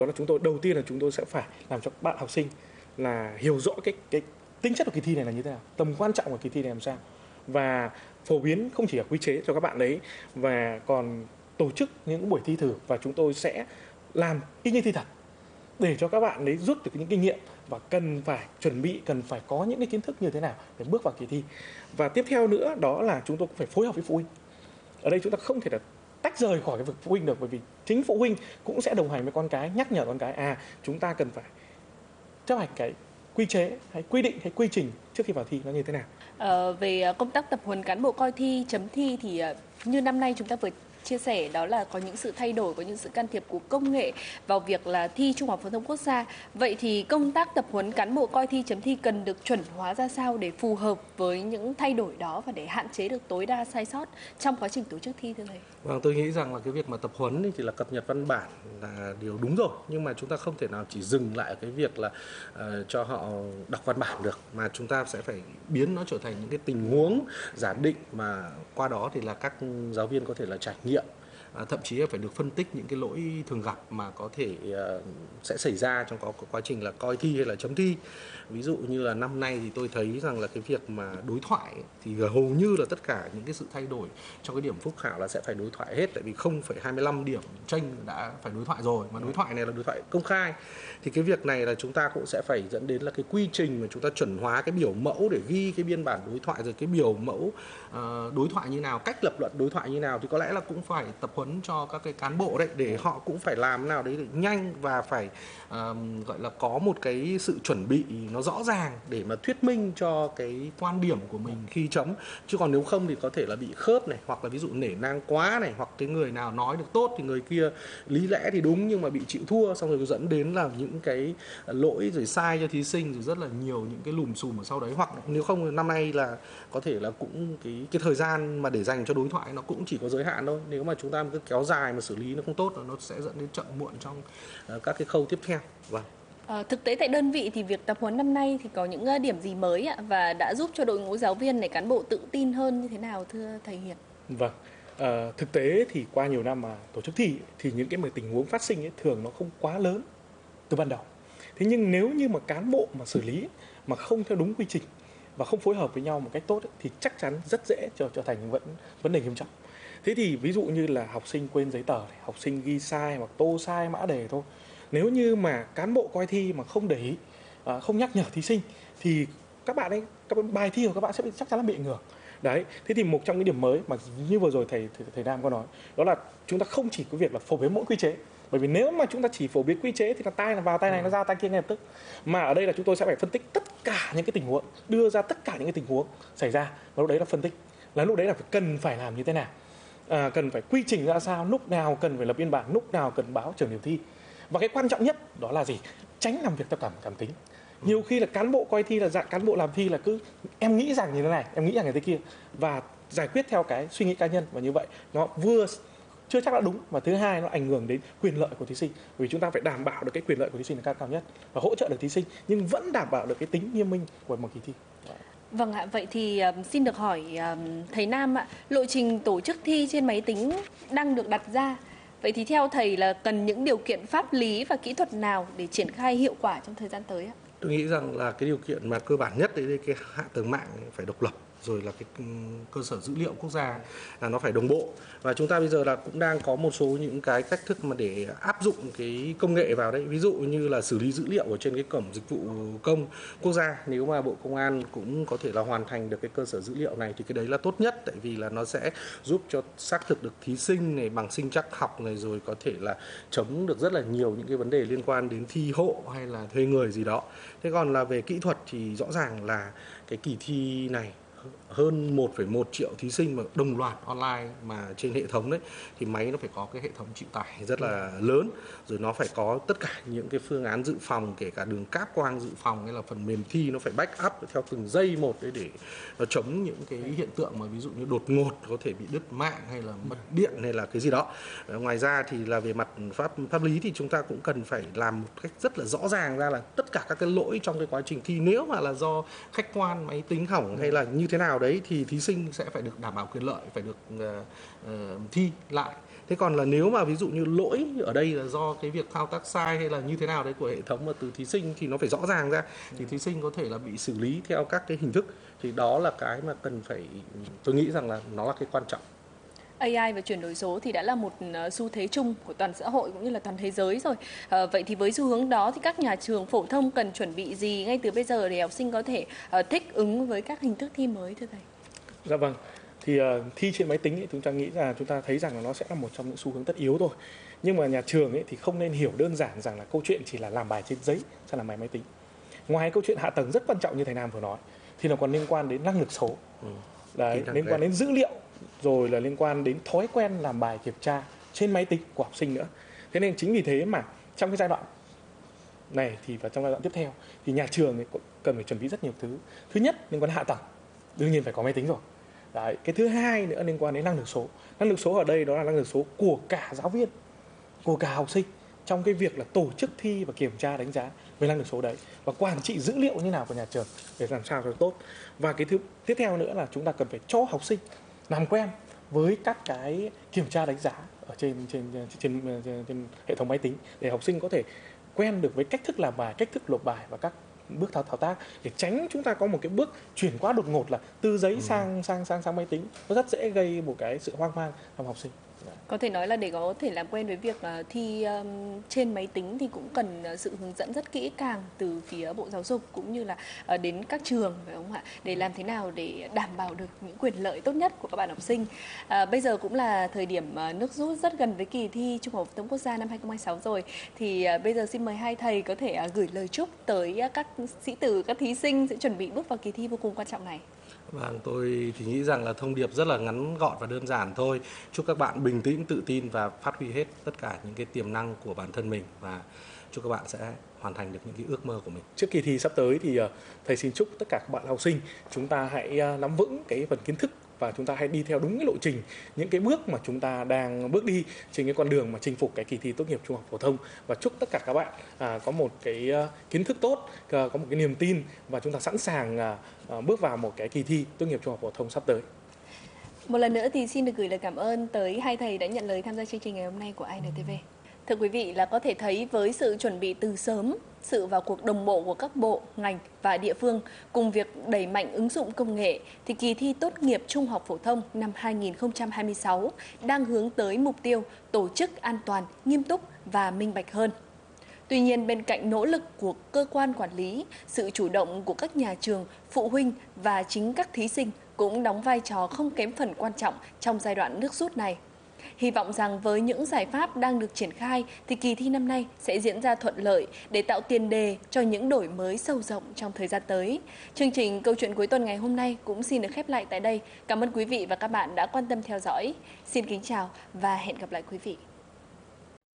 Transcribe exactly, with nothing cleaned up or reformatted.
Đó là chúng tôi đầu tiên là chúng tôi sẽ phải làm cho các bạn học sinh là hiểu rõ cái cái tính chất của kỳ thi này là như thế nào, tầm quan trọng của kỳ thi này làm sao, và phổ biến không chỉ là quy chế cho các bạn đấy, và còn tổ chức những buổi thi thử, và chúng tôi sẽ làm y như thi thật để cho các bạn đấy rút được những kinh nghiệm và cần phải chuẩn bị, cần phải có những cái kiến thức như thế nào để bước vào kỳ thi. Và tiếp theo nữa đó là chúng tôi cũng phải phối hợp với phụ huynh. Ở đây chúng ta không thể là tách rời khỏi cái vực phụ huynh được, bởi vì chính phụ huynh cũng sẽ đồng hành với con cái, nhắc nhở con cái à chúng ta cần phải chấp hành cái quy chế hay quy định hay quy trình trước khi vào thi nó như thế nào. Ờ, về công tác tập huấn cán bộ coi thi, chấm thi thì như năm nay chúng ta vừa chia sẻ đó là có những sự thay đổi, có những sự can thiệp của công nghệ vào việc là thi Trung học phổ thông quốc gia. Vậy thì công tác tập huấn cán bộ coi thi chấm thi cần được chuẩn hóa ra sao để phù hợp với những thay đổi đó và để hạn chế được tối đa sai sót trong quá trình tổ chức thi, thưa thầy? Vâng, tôi nghĩ rằng là cái việc mà tập huấn thì là cập nhật văn bản là điều đúng rồi, nhưng mà chúng ta không thể nào chỉ dừng lại cái việc là uh, cho họ đọc văn bản được, mà chúng ta sẽ phải biến nó trở thành những cái tình huống giả định mà qua đó thì là các giáo viên có thể là trải nghiệm. À, thậm chí là phải được phân tích những cái lỗi thường gặp mà có thể uh, sẽ xảy ra trong có, có quá trình là coi thi hay là chấm thi. Ví dụ như là năm nay thì tôi thấy rằng là cái việc mà đối thoại ấy, thì hầu như là tất cả những cái sự thay đổi trong cái điểm phúc khảo là sẽ phải đối thoại hết, tại vì không phẩy hai mươi lăm điểm tranh đã phải đối thoại rồi, mà đối thoại này là đối thoại công khai. Thì cái việc này là chúng ta cũng sẽ phải dẫn đến là cái quy trình mà chúng ta chuẩn hóa cái biểu mẫu để ghi cái biên bản đối thoại, rồi cái biểu mẫu uh, đối thoại như nào, cách lập luận đối thoại như nào, thì có lẽ là cũng phải tập huấn cho các cái cán bộ đấy, để họ cũng phải làm nào đấy để nhanh và phải uh, gọi là có một cái sự chuẩn bị nó rõ ràng để mà thuyết minh cho cái quan điểm của mình khi chấm. Chứ còn nếu không thì có thể là bị khớp này, hoặc là ví dụ nể nang quá này, hoặc cái người nào nói được tốt thì người kia lý lẽ thì đúng nhưng mà bị chịu thua, xong rồi dẫn đến là những cái lỗi rồi sai cho thí sinh, rồi rất là nhiều những cái lùm xùm ở sau đấy. Hoặc nếu không năm nay là có thể là cũng cái cái thời gian mà để dành cho đối thoại nó cũng chỉ có giới hạn thôi. Nếu mà chúng ta cứ kéo dài mà xử lý nó không tốt, nó sẽ dẫn đến chậm muộn trong uh, các cái khâu tiếp theo. Vâng. À, thực tế tại đơn vị thì việc tập huấn năm nay thì có những điểm gì mới ạ, và đã giúp cho đội ngũ giáo viên này, cán bộ tự tin hơn như thế nào, thưa thầy Hiền? Vâng, à, thực tế thì qua nhiều năm mà tổ chức thi thì những cái mà tình huống phát sinh ấy, thường nó không quá lớn từ ban đầu. Thế nhưng nếu như mà cán bộ mà xử lý mà không theo đúng quy trình và không phối hợp với nhau một cách tốt ấy, thì chắc chắn rất dễ cho trở thành vấn vấn đề nghiêm trọng. Thế thì ví dụ như là học sinh quên giấy tờ này, học sinh ghi sai hoặc tô sai mã đề thôi. Nếu như mà cán bộ coi thi mà không để ý, à, không nhắc nhở thí sinh thì các bạn ấy, các bài thi của các bạn sẽ bị, chắc chắn là bị ảnh hưởng. Đấy, thế thì một trong những điểm mới mà như vừa rồi thầy thầy, thầy Nam có nói, đó là chúng ta không chỉ có việc là phổ biến mỗi quy chế. Bởi vì nếu mà chúng ta chỉ phổ biến quy chế thì là tay là vào tay này nó ra tay kia ngay lập tức. Mà ở đây là chúng tôi sẽ phải phân tích tất cả những cái tình huống, đưa ra tất cả những cái tình huống xảy ra. Và lúc đấy là phân tích, là lúc đấy là phải cần phải làm như thế nào, à, cần phải quy trình ra sao, lúc nào cần phải lập biên bản, lúc nào cần báo trưởng điểm thi. Và cái quan trọng nhất đó là gì? Tránh làm việc theo cảm cảm tính. Nhiều khi là cán bộ coi thi là dạng cán bộ làm thi là cứ em nghĩ rằng như thế này, em nghĩ rằng như thế kia, và giải quyết theo cái suy nghĩ cá nhân, và như vậy nó vừa chưa chắc đã đúng, và thứ hai nó ảnh hưởng đến quyền lợi của thí sinh, vì chúng ta phải đảm bảo được cái quyền lợi của thí sinh là cao cao nhất và hỗ trợ được thí sinh nhưng vẫn đảm bảo được cái tính nghiêm minh của một kỳ thi. Vâng ạ, vậy thì uh, xin được hỏi uh, thầy Nam ạ, lộ trình tổ chức thi trên máy tính đang được đặt ra. Vậy thì theo thầy là cần những điều kiện pháp lý và kỹ thuật nào để triển khai hiệu quả trong thời gian tới ạ? Tôi nghĩ rằng là cái điều kiện mà cơ bản nhất đấy là cái hạ tầng mạng phải độc lập, rồi là cái cơ sở dữ liệu quốc gia là nó phải đồng bộ. Và chúng ta bây giờ là cũng đang có một số những cái cách thức mà để áp dụng cái công nghệ vào đấy. Ví dụ như là xử lý dữ liệu ở trên cái cổng dịch vụ công quốc gia. Nếu mà Bộ Công an cũng có thể là hoàn thành được cái cơ sở dữ liệu này thì cái đấy là tốt nhất, tại vì là nó sẽ giúp cho xác thực được thí sinh này, bằng sinh trắc học này, rồi có thể là chống được rất là nhiều những cái vấn đề liên quan đến thi hộ hay là thuê người gì đó. Thế còn là về kỹ thuật thì rõ ràng là cái kỳ thi này hơn một phẩy một triệu thí sinh mà đồng loạt online mà trên hệ thống đấy, thì máy nó phải có cái hệ thống chịu tải rất là lớn, rồi nó phải có tất cả những cái phương án dự phòng, kể cả đường cáp quang dự phòng hay là phần mềm thi nó phải back up theo từng giây một đấy, để nó chống những cái hiện tượng mà ví dụ như đột ngột có thể bị đứt mạng hay là mất điện hay là cái gì đó. Ngoài ra thì là về mặt pháp pháp lý thì chúng ta cũng cần phải làm một cách rất là rõ ràng ra là tất cả các cái lỗi trong cái quá trình thi, nếu mà là do khách quan máy tính hỏng hay là như thế nào đấy thì thí sinh sẽ phải được đảm bảo quyền lợi, phải được uh, uh, thi lại. Thế còn là nếu mà ví dụ như lỗi ở đây là do cái việc thao tác sai hay là như thế nào đấy của hệ thống mà từ thí sinh thì nó phải rõ ràng ra, thì thí sinh có thể là bị xử lý theo các cái hình thức, thì đó là cái mà cần phải, tôi nghĩ rằng là nó là cái quan trọng. a i và chuyển đổi số thì đã là một xu thế chung của toàn xã hội cũng như là toàn thế giới rồi. À, vậy thì với xu hướng đó thì các nhà trường phổ thông cần chuẩn bị gì ngay từ bây giờ để học sinh có thể uh, thích ứng với các hình thức thi mới thưa thầy? Dạ vâng. Thì uh, thi trên máy tính ấy, chúng ta nghĩ là chúng ta thấy rằng là nó sẽ là một trong những xu hướng tất yếu thôi. Nhưng mà nhà trường ấy thì không nên hiểu đơn giản rằng là câu chuyện chỉ là làm bài trên giấy hay là máy máy tính. Ngoài câu chuyện hạ tầng rất quan trọng như thầy Nam vừa nói thì nó còn liên quan đến năng lực số. Ừ. Đấy, liên quan đến dữ liệu, rồi là liên quan đến thói quen làm bài kiểm tra trên máy tính của học sinh nữa. Thế nên chính vì thế mà trong cái giai đoạn này thì và trong giai đoạn tiếp theo thì nhà trường ấy cần phải chuẩn bị rất nhiều thứ. Thứ nhất liên quan đến hạ tầng, đương nhiên phải có máy tính rồi. Đấy, cái thứ hai nữa liên quan đến năng lực số. Năng lực số ở đây đó là năng lực số của cả giáo viên, của cả học sinh trong cái việc là tổ chức thi và kiểm tra đánh giá về năng lực số đấy, và quản trị dữ liệu như nào của nhà trường để làm sao cho tốt. Và cái thứ tiếp theo nữa là chúng ta cần phải cho học sinh làm quen với các cái kiểm tra đánh giá ở trên trên trên, trên, trên, trên hệ thống máy tính, để học sinh có thể quen được với cách thức làm bài, cách thức nộp bài và các bước thao thao tác, để tránh chúng ta có một cái bước chuyển quá đột ngột là từ giấy ừ. sang sang sang sang máy tính, nó rất dễ gây một cái sự hoang mang trong học sinh. Có thể nói là để có thể làm quen với việc thi trên máy tính thì cũng cần sự hướng dẫn rất kỹ càng từ phía Bộ Giáo dục cũng như là đến các trường, phải không ạ? Để làm thế nào để đảm bảo được những quyền lợi tốt nhất của các bạn học sinh. À, bây giờ cũng là thời điểm nước rút rất gần với kỳ thi Trung học phổ thông quốc gia năm hai không hai sáu rồi. Thì bây giờ xin mời hai thầy có thể gửi lời chúc tới các sĩ tử, các thí sinh sẽ chuẩn bị bước vào kỳ thi vô cùng quan trọng này. Vâng, tôi thì nghĩ rằng là thông điệp rất là ngắn gọn và đơn giản thôi. Chúc các bạn bình tĩnh, tự tin và phát huy hết tất cả những cái tiềm năng của bản thân mình, và chúc các bạn sẽ hoàn thành được những cái ước mơ của mình. Trước kỳ thi sắp tới thì thầy xin chúc tất cả các bạn học sinh chúng ta hãy nắm vững cái phần kiến thức và chúng ta hãy đi theo đúng cái lộ trình, những cái bước mà chúng ta đang bước đi trên cái con đường mà chinh phục cái kỳ thi tốt nghiệp trung học phổ thông. Và chúc tất cả các bạn à, có một cái kiến thức tốt, có một cái niềm tin và chúng ta sẵn sàng à, à, bước vào một cái kỳ thi tốt nghiệp trung học phổ thông sắp tới. Một lần nữa thì xin được gửi lời cảm ơn tới hai thầy đã nhận lời tham gia chương trình ngày hôm nay của i en tê vê. Thưa quý vị, là có thể thấy với sự chuẩn bị từ sớm, sự vào cuộc đồng bộ của các bộ, ngành và địa phương cùng việc đẩy mạnh ứng dụng công nghệ thì kỳ thi tốt nghiệp trung học phổ thông năm hai nghìn không trăm hai mươi sáu đang hướng tới mục tiêu tổ chức an toàn, nghiêm túc và minh bạch hơn. Tuy nhiên, bên cạnh nỗ lực của cơ quan quản lý, sự chủ động của các nhà trường, phụ huynh và chính các thí sinh cũng đóng vai trò không kém phần quan trọng trong giai đoạn nước rút này. Hy vọng rằng với những giải pháp đang được triển khai thì kỳ thi năm nay sẽ diễn ra thuận lợi để tạo tiền đề cho những đổi mới sâu rộng trong thời gian tới. Chương trình Câu chuyện cuối tuần ngày hôm nay cũng xin được khép lại tại đây. Cảm ơn quý vị và các bạn đã quan tâm theo dõi. Xin kính chào và hẹn gặp lại quý vị.